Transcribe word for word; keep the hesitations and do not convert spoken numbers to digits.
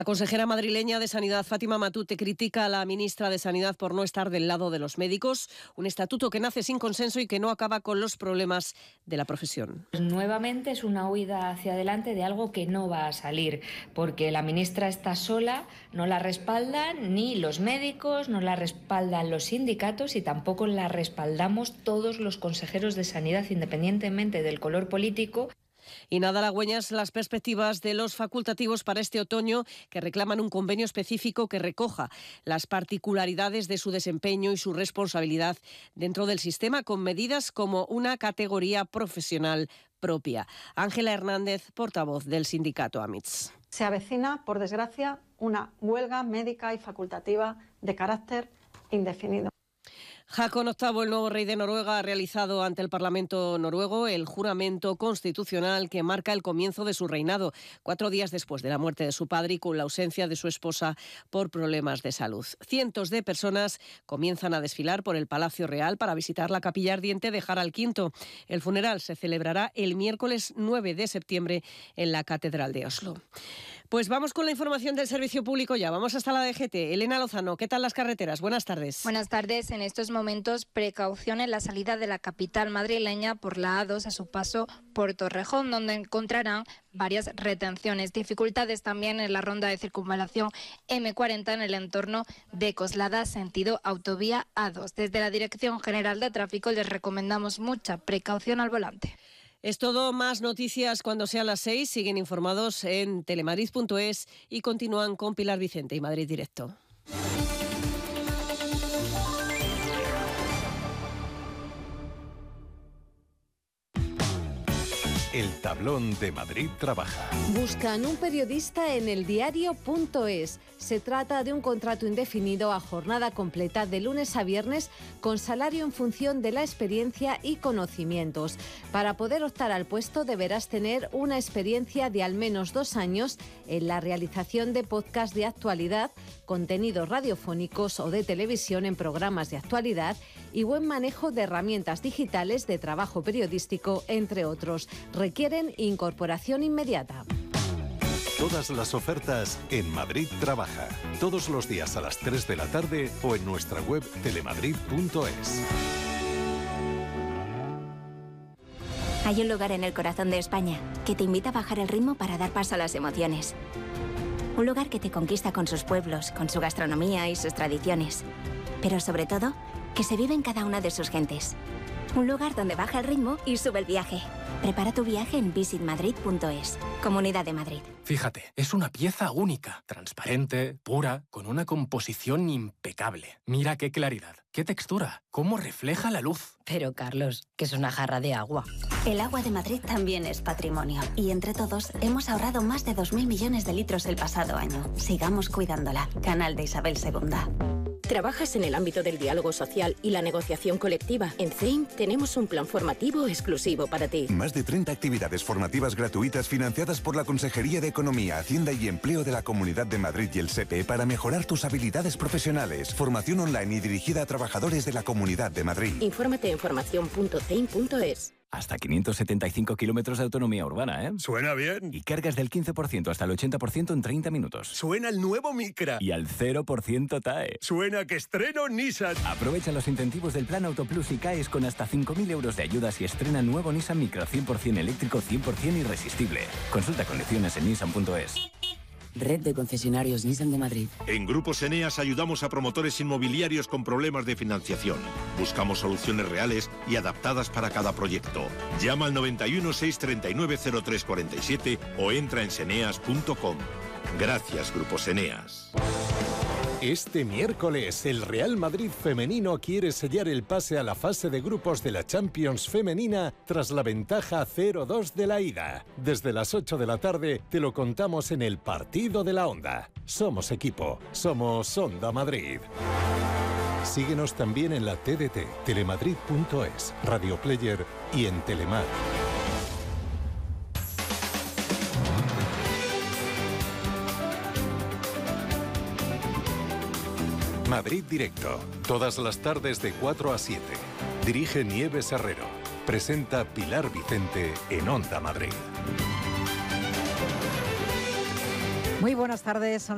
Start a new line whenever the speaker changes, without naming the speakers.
La consejera madrileña de Sanidad, Fátima Matute, critica a la ministra de Sanidad por no estar del lado de los médicos, un estatuto que nace sin consenso y que no acaba con los problemas de la profesión.
Nuevamente es una huida hacia adelante de algo que no va a salir, porque la ministra está sola, no la respaldan ni los médicos, no la respaldan los sindicatos y tampoco la respaldamos todos los consejeros de Sanidad, independientemente del color político.
Y nada halagüeñas las perspectivas de los facultativos para este otoño, que reclaman un convenio específico que recoja las particularidades de su desempeño y su responsabilidad dentro del sistema, con medidas como una categoría profesional propia. Ángela Hernández, portavoz del sindicato AMITS.
Se avecina, por desgracia, una huelga médica y facultativa de carácter indefinido.
Haakon octavo, el nuevo rey de Noruega, ha realizado ante el Parlamento noruego el juramento constitucional que marca el comienzo de su reinado, cuatro días después de la muerte de su padre y con la ausencia de su esposa por problemas de salud. Cientos de personas comienzan a desfilar por el Palacio Real para visitar la capilla ardiente de Harald quinto. El funeral se celebrará el miércoles nueve de septiembre en la Catedral de Oslo. Pues vamos con la información del servicio público ya. Vamos hasta la D G T. Elena Lozano, ¿qué tal las carreteras? Buenas tardes.
Buenas tardes. En estos momentos, precaución en la salida de la capital madrileña por la A dos a su paso por Torrejón, donde encontrarán varias retenciones. Dificultades también en la ronda de circunvalación eme cuarenta en el entorno de Coslada, sentido autovía A dos. Desde la Dirección General de Tráfico les recomendamos mucha precaución al volante.
Es todo, más noticias cuando sean las seis. Siguen informados en telemadrid punto es y continúan con Pilar Vicente y Madrid Directo.
El tablón de Madrid trabaja.
Buscan un periodista en eldiario punto es. Se trata de un contrato indefinido a jornada completa de lunes a viernes con salario en función de la experiencia y conocimientos. Para poder optar al puesto deberás tener una experiencia de al menos dos años en la realización de podcast de actualidad, contenidos radiofónicos o de televisión en programas de actualidad y buen manejo de herramientas digitales de trabajo periodístico, entre otros. Requieren incorporación inmediata.
Todas las ofertas en Madrid Trabaja. Todos los días a las tres de la tarde o en nuestra web telemadrid punto es.
Hay un lugar en el corazón de España que te invita a bajar el ritmo para dar paso a las emociones. Un lugar que te conquista con sus pueblos, con su gastronomía y sus tradiciones. Pero sobre todo, que se vive en cada una de sus gentes. Un lugar donde baja el ritmo y sube el viaje. Prepara tu viaje en visit madrid punto es. Comunidad de Madrid.
Fíjate, es una pieza única, transparente, pura, con una composición impecable. Mira qué claridad, qué textura, cómo refleja la luz.
Pero Carlos, que es una jarra de agua.
El agua de Madrid también es patrimonio. Y entre todos hemos ahorrado más de dos mil millones de litros el pasado año. Sigamos cuidándola. Canal de Isabel segunda.
¿Trabajas en el ámbito del diálogo social y la negociación colectiva? En C E I M tenemos un plan formativo exclusivo para ti.
Más de treinta actividades formativas gratuitas financiadas por la Consejería de Economía, Hacienda y Empleo de la Comunidad de Madrid y el S E P E para mejorar tus habilidades profesionales. Formación online y dirigida a trabajadores de la Comunidad de Madrid.
Infórmate en formación punto c e i m punto es.
Hasta quinientos setenta y cinco kilómetros de autonomía urbana, ¿eh?
Suena bien.
Y cargas del quince por ciento hasta el ochenta por ciento en treinta minutos.
Suena el nuevo Micra.
Y al cero por ciento T A E.
Suena que estreno Nissan.
Aprovecha los incentivos del plan Autoplus y CAES con hasta cinco mil euros de ayudas y estrena nuevo Nissan Micra cien por ciento eléctrico, cien por ciento irresistible. Consulta condiciones en nissan punto es.
Red de concesionarios Nissan de Madrid.
En Grupos Eneas ayudamos a promotores inmobiliarios con problemas de financiación. Buscamos soluciones reales y adaptadas para cada proyecto. Llama al noventa y uno, seiscientos treinta y nueve, cero tres cuarenta y siete o entra en seneas punto com. Gracias, Grupos Eneas.
Este miércoles, el Real Madrid femenino quiere sellar el pase a la fase de grupos de la Champions femenina tras la ventaja cero dos de la ida. Desde las ocho de la tarde te lo contamos en el Partido de la Onda. Somos equipo, somos Onda Madrid. Síguenos también en la T D T, telemadrid punto es, Radio Player y en Telemar. Madrid Directo, todas las tardes de cuatro a siete. Dirige Nieves Herrero. Presenta Pilar Vicente en Onda Madrid.
Muy buenas tardes. Son